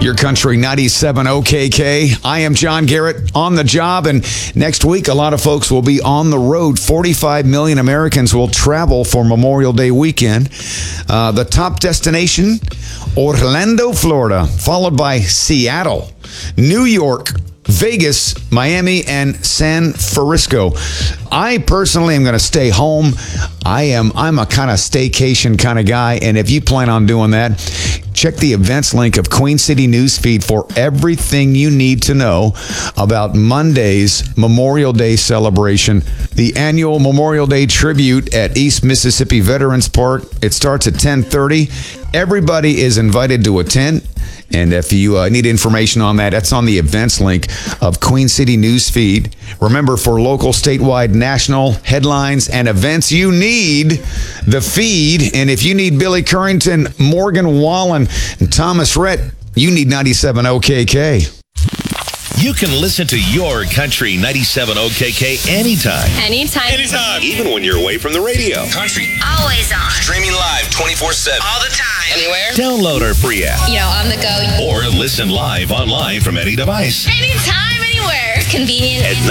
Your Country 97 OKK. I am John Garrett on the job, and next week a lot of folks will be on the road. 45 million Americans will travel for Memorial Day weekend. The top destination, Orlando, Florida, followed by Seattle, New York, Vegas, Miami, and San Francisco. I personally am going to stay home. I'm a kind of staycation kind of guy, and if you plan on doing that, check the events link of Queen City Newsfeed for everything you need to know about Monday's Memorial Day celebration, the annual Memorial Day tribute at East Mississippi Veterans Park. It starts at 10:30. Everybody is invited to attend. And if you need information on that, that's on the events link of Queen City Newsfeed. Remember, for local, statewide, national headlines and events, you need the feed. And if you need Billy Currington, Morgan Wallen, and Thomas Rhett, you need 97 OKK. You can listen to Your Country 97 OKK anytime. Anytime. Even when you're away from the radio. Country. Always on. Streaming live 24/7. All the time. Anywhere. Download our free app. On the go. Or listen live online from any device. Anytime, anywhere. Convenient. At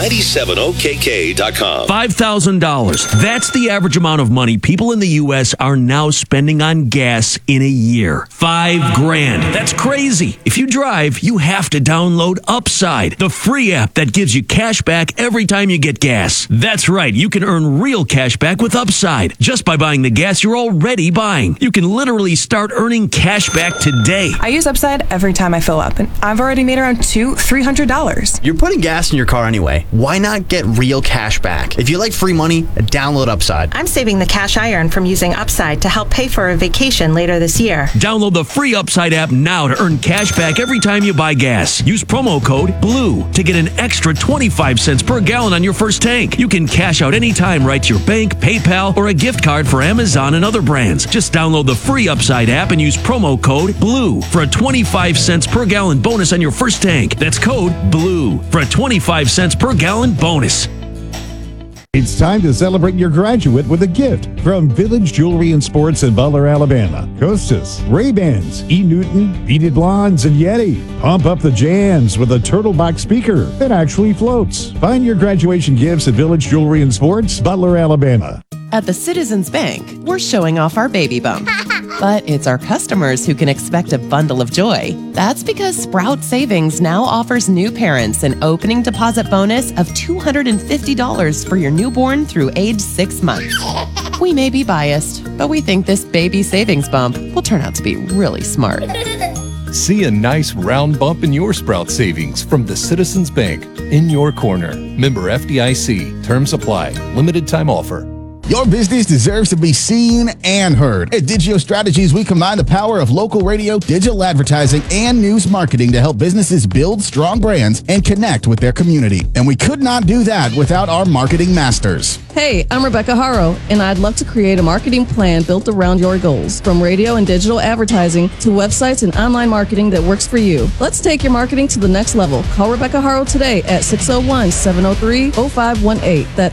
97okk.com. $5,000. That's the average amount of money people in the U.S. are now spending on gas in a year. $5,000. That's crazy. If you drive, you have to download Upside, the free app that gives you cash back every time you get gas. That's right. You can earn real cash back with Upside just by buying the gas you're already buying. You can literally start earning cash back today. I use Upside every time I fill up, and I've already made around $300. You're putting gas in your car anyway. Why not get real cash back? If you like free money, download Upside. I'm saving the cash I earn from using Upside to help pay for a vacation later this year. Download the free Upside app now to earn cash back every time you buy gas. Use promo code BLUE to get an extra 25 cents per gallon on your first tank. You can cash out anytime right to your bank, PayPal, or a gift card for Amazon and other brands. Just download the free Upside app and use promo code BLUE for a 25 cents per gallon bonus on your first tank. That's code BLUE for a 25 cents per gallon bonus. It's time to celebrate your graduate with a gift from Village Jewelry and Sports in Butler, Alabama. Costas, Ray-Bans, E. Newton, Beaded Blondes, and Yeti. Pump up the jams with a turtle box speaker that actually floats. Find your graduation gifts at Village Jewelry and Sports, Butler, Alabama. At the Citizens Bank, we're showing off our baby bump. But it's our customers who can expect a bundle of joy. That's because Sprout Savings now offers new parents an opening deposit bonus of $250 for your newborn through age 6 months. We may be biased, but we think this baby savings bump will turn out to be really smart. See a nice round bump in your Sprout savings from the Citizens Bank in your corner. Member FDIC. Terms apply. Limited time offer. Your business deserves to be seen and heard. At Digio Strategies, we combine the power of local radio, digital advertising, and news marketing to help businesses build strong brands and connect with their community. And we could not do that without our marketing masters. Hey, I'm Rebecca Haro, and I'd love to create a marketing plan built around your goals, from radio and digital advertising to websites and online marketing that works for you. Let's take your marketing to the next level. Call Rebecca Haro today at 601-703-0518. That's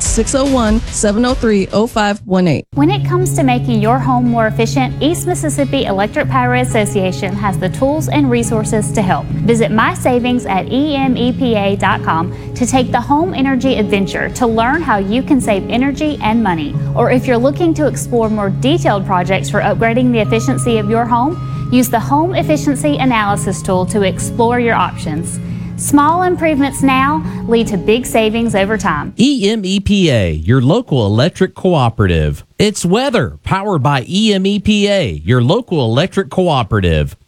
601-703-0518. When it comes to making your home more efficient, East Mississippi Electric Power Association has the tools and resources to help. Visit My Savings at emepa.com to take the home energy adventure to learn how you can save energy and money. Or if you're looking to explore more detailed projects for upgrading the efficiency of your home, use the Home Efficiency Analysis tool to explore your options. Small improvements now lead to big savings over time. EMEPA, your local electric cooperative. It's weather, powered by EMEPA, your local electric cooperative.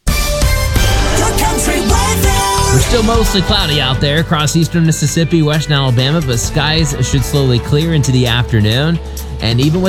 We're still mostly cloudy out there across eastern Mississippi, western Alabama, but skies should slowly clear into the afternoon. And even with